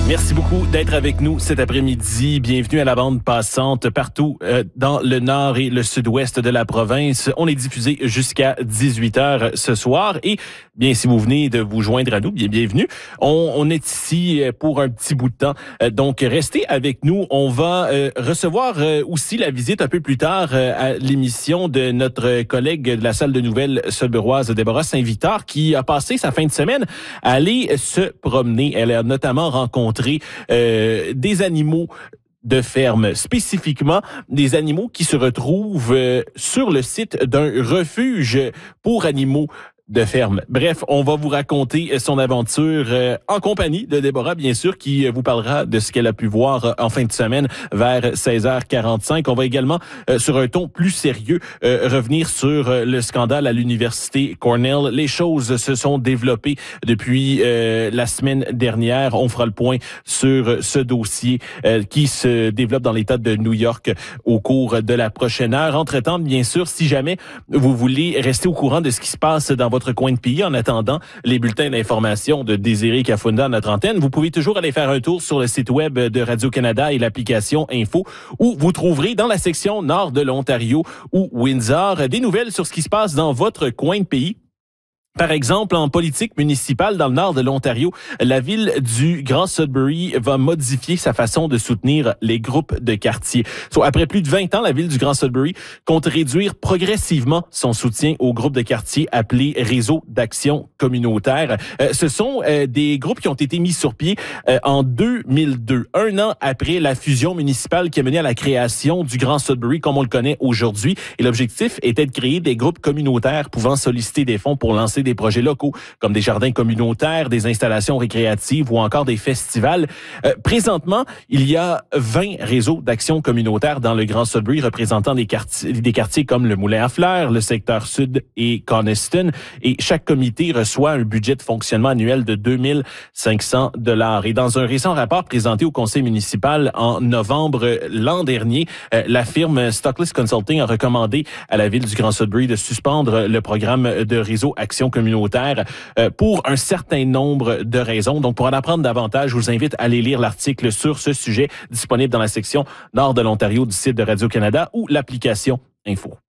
Merci beaucoup d'être avec nous cet après-midi. Bienvenue à la bande passante partout dans le nord et le sud-ouest de la province. On est diffusé jusqu'à 18h ce soir. Et bien, si vous venez de vous joindre à nous, bienvenue. On est ici pour un petit bout de temps. Donc, restez avec nous. On va recevoir aussi la visite un peu plus tard à l'émission de notre collègue de la salle de nouvelles sudburoise, Déborah Saint-Victor, qui a passé sa fin de semaine à aller se promener. Elle a notamment rencontré des animaux de ferme, spécifiquement des animaux qui se retrouvent sur le site d'un refuge pour animaux de ferme. Bref, on va vous raconter son aventure en compagnie de Déborah, bien sûr, qui vous parlera de ce qu'elle a pu voir en fin de semaine vers 16h45. On va également, sur un ton plus sérieux, revenir sur le scandale à l'université Cornell. Les choses se sont développées depuis la semaine dernière. On fera le point sur ce dossier qui se développe dans l'État de New York au cours de la prochaine heure. Entre-temps, bien sûr, si jamais vous voulez rester au courant de ce qui se passe dans votre coin de pays en attendant les bulletins d'information de Désiré Kafunda à notre antenne, vous pouvez toujours aller faire un tour sur le site web de Radio-Canada et l'application Info, où vous trouverez dans la section nord de l'Ontario ou Windsor des nouvelles sur ce qui se passe dans votre coin de pays. Par exemple, en politique municipale dans le nord de l'Ontario, la ville du Grand Sudbury va modifier sa façon de soutenir les groupes de quartier. Après plus de 20 ans, la ville du Grand Sudbury compte réduire progressivement son soutien aux groupes de quartier appelés Réseau d'action communautaire. Ce sont des groupes qui ont été mis sur pied en 2002, un an après la fusion municipale qui a mené à la création du Grand Sudbury comme on le connaît aujourd'hui. Et l'objectif était de créer des groupes communautaires pouvant solliciter des fonds pour lancer des projets locaux, comme des jardins communautaires, des installations récréatives ou encore des festivals. Présentement, il y a 20 réseaux d'action communautaire dans le Grand Sudbury représentant des quartiers comme le Moulin à Fleurs, le secteur sud et Coniston. Et chaque comité reçoit un budget de fonctionnement annuel de 2500 $. Et dans un récent rapport présenté au conseil municipal en novembre l'an dernier, la firme Stockless Consulting a recommandé à la ville du Grand Sudbury de suspendre le programme de réseau action communautaire pour un certain nombre de raisons. Donc, pour en apprendre davantage, je vous invite à aller lire l'article sur ce sujet disponible dans la section nord de l'Ontario du site de Radio-Canada ou l'application Info.